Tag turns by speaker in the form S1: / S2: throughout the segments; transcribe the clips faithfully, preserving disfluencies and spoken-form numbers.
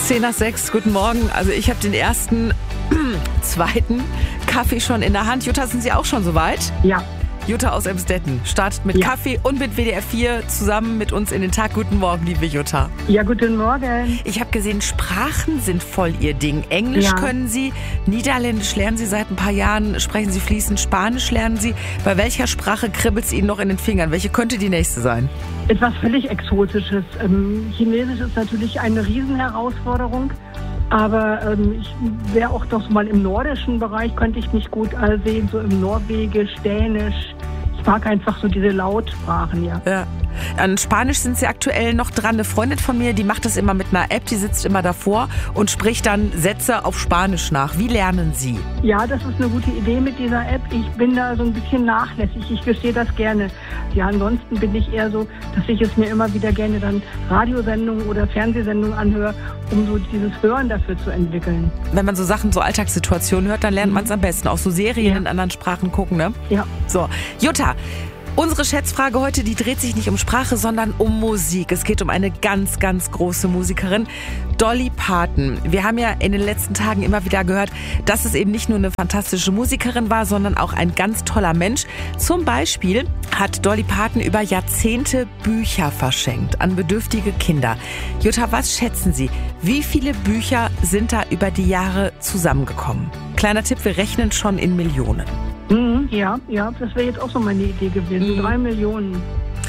S1: zehn nach sechs, guten Morgen. Also ich habe den ersten, zweiten Kaffee schon in der Hand. Jutta, sind Sie auch schon soweit?
S2: Ja.
S1: Jutta aus Emstetten startet mit
S2: Ja.
S1: Kaffee und mit W D R vier zusammen mit uns in den Tag. Guten Morgen, liebe Jutta.
S2: Ja, guten Morgen.
S1: Ich habe gesehen, Sprachen sind voll Ihr Ding. Englisch
S2: Ja.
S1: können Sie, Niederländisch lernen Sie seit ein paar Jahren, sprechen Sie fließend, Spanisch lernen Sie. Bei welcher Sprache kribbelt es Ihnen noch in den Fingern? Welche könnte die nächste sein?
S2: Etwas völlig Exotisches. Ähm, Chinesisch ist natürlich eine Riesenherausforderung. Aber ähm, ich wäre auch doch mal im nordischen Bereich, könnte ich mich gut äh, sehen, so im Norwegisch, Dänisch. Ich mag einfach so diese Lautsprachen, ja.
S1: Ja. An Spanisch sind Sie aktuell noch dran. Eine Freundin von mir, die macht das immer mit einer App, die sitzt immer davor und spricht dann Sätze auf Spanisch nach. Wie lernen Sie?
S2: Ja, das ist eine gute Idee mit dieser App. Ich bin da so ein bisschen nachlässig. Ich gestehe das gerne. Ja, ansonsten bin ich eher so, dass ich es mir immer wieder gerne dann Radiosendungen oder Fernsehsendungen anhöre, um so dieses Hören dafür zu entwickeln.
S1: Wenn man so Sachen, so Alltagssituationen hört, dann lernt
S2: Mhm.
S1: man es am besten. Auch so Serien
S2: Ja.
S1: in anderen Sprachen gucken, ne?
S2: Ja.
S1: So, Jutta, unsere Schätzfrage heute, die dreht sich nicht um Sprache, sondern um Musik. Es geht um eine ganz, ganz große Musikerin, Dolly Parton. Wir haben ja in den letzten Tagen immer wieder gehört, dass es eben nicht nur eine fantastische Musikerin war, sondern auch ein ganz toller Mensch. Zum Beispiel hat Dolly Parton über Jahrzehnte Bücher verschenkt an bedürftige Kinder. Jutta, was schätzen Sie? Wie viele Bücher sind da über die Jahre zusammengekommen? Kleiner Tipp, wir rechnen schon in Millionen.
S2: Mhm, ja, ja, das wäre jetzt auch so meine Idee gewesen.
S1: Mhm.
S2: Drei Millionen.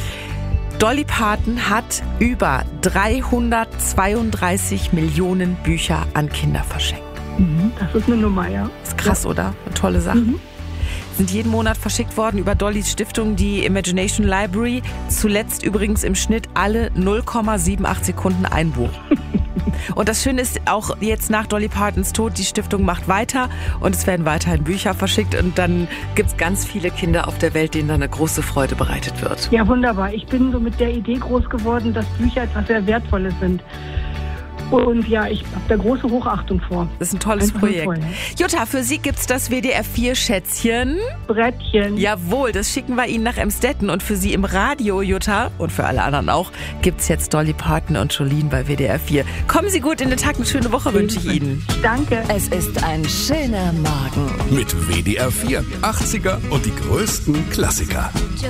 S1: Dolly Parton hat über dreihundertzweiunddreißig Millionen Bücher an Kinder verschenkt.
S2: Mhm, das ist eine Nummer, ja.
S1: Ist krass, oder? Eine tolle Sache.
S2: Mhm.
S1: Sind jeden Monat verschickt worden über Dollys Stiftung, die Imagination Library. Zuletzt übrigens im Schnitt alle null Komma achtundsiebzig Sekunden ein Buch. Und das Schöne ist auch jetzt nach Dolly Partons Tod, die Stiftung macht weiter und es werden weiterhin Bücher verschickt und dann gibt es ganz viele Kinder auf der Welt, denen dann eine große Freude bereitet wird.
S2: Ja, wunderbar. Ich bin so mit der Idee groß geworden, dass Bücher etwas sehr Wertvolles sind. Und ja, ich habe da große Hochachtung vor.
S1: Das ist ein tolles
S2: Einfach nur
S1: Projekt.
S2: toll, ne?
S1: Jutta, für Sie gibt's das W D R vier Schätzchen.
S2: Brettchen.
S1: Jawohl, das schicken wir Ihnen nach Emstetten und für Sie im Radio, Jutta, und für alle anderen auch, gibt's jetzt Dolly Parton und Jolene bei W D R vier. Kommen Sie gut in den Tag, eine schöne Woche wünsche ich Ihnen.
S2: Danke.
S3: Es ist ein schöner Morgen.
S4: Mit W D R vier, achtziger und die größten Klassiker.